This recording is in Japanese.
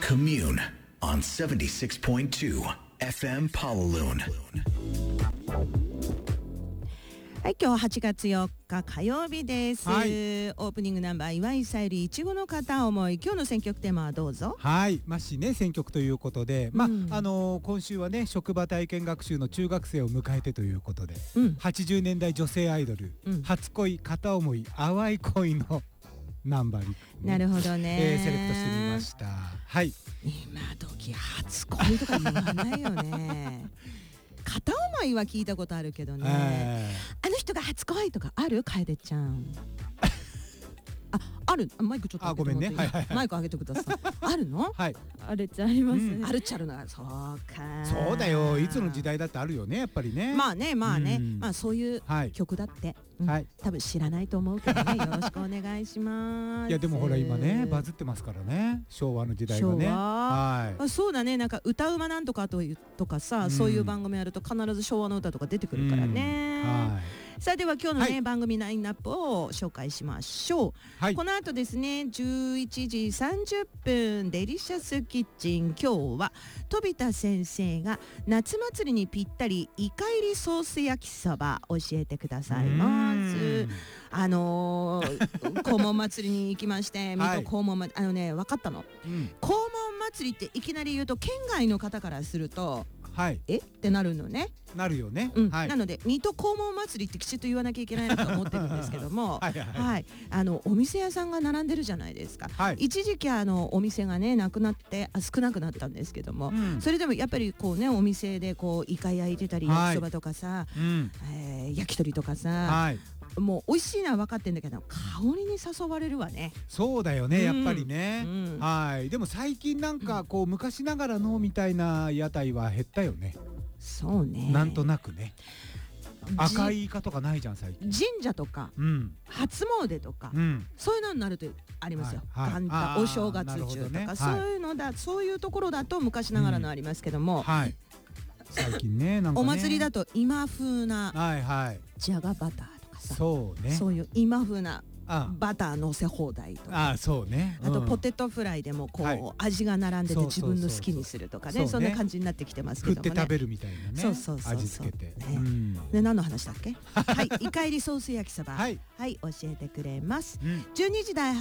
Commune on 76.2 FM Pawaloon。 はい、今日8月4日火曜日です、 はい、 オープニングナンバー岩井さゆりいちごの片思い。今日の選曲テーマはどうぞ。 はい、ましね選曲ということで、今週はね職場体験学習の中学生を迎えてということで、80年代女性アイドル、初恋片思い淡い恋のナンバーに、 なるほどね、 セレクトしてみました。はい、 今時初恋とか言わないよね片思いは聞いたことあるけどね、あの人が初恋とかある？楓ちゃんある？マイクちょっとごめんね、 マイク上げてくださいあるの？ はい、あるっちゃありますね、 あるっちゃあるな。そうか、 そうだよ、いつの時代だってあるよね、やっぱりね。 まあね、そういう曲だって、多分知らないと思うけどねよろしくお願いします。 いやでもほら今ねバズってますからね、昭和の時代がね。 そうだね、なんか歌うまなんとかとかさ、そういう番組やると必ず昭和の歌とか出てくるからね。さあでは今日のね、番組ラインナップを紹介しましょう。この後ですね11時30分デリシャスキッチン、今日は飛田先生が夏祭りにぴったりイカ入りソース焼きそば教えてくださいます。黄門祭りに行きまして、水戸黄門祭り、分かったの、黄門祭りっていきなり言うと県外の方からするとえってなるのね。 なるよね。 なので水戸黄門祭りってきちっと言わなきゃいけないなと思ってるんですけどもお店屋さんが並んでるじゃないですか。一時期お店がねなくなって少なくなったんですけども、それでもやっぱりこうねお店でこうイカ焼いてたり焼きそばとかさ、焼き鳥とかさ、もう美味しいのは分かってんだけど香りに誘われるわね。 そうだよね、やっぱりね。でも最近なんかこう昔ながらのみたいな屋台は減ったよね。 そうね、 なんとなくね。赤いイカとかないじゃん最近。 神社とか初詣とかそういうのになるとありますよ。元旦お正月中とかそういうところだと昔ながらのありますけども、 最近ねなんかねお祭りだと今風なじゃがバターとかさ、そういう今風なバター乗せ放題とか、あとポテトフライでもこう味が並んでて自分の好きにするとかね、そんな感じになってきてますけどもね。 振って食べるみたいなね。味付けて。 で何の話だっけ？イカ入りソース焼きそば、教えてくれます。12時台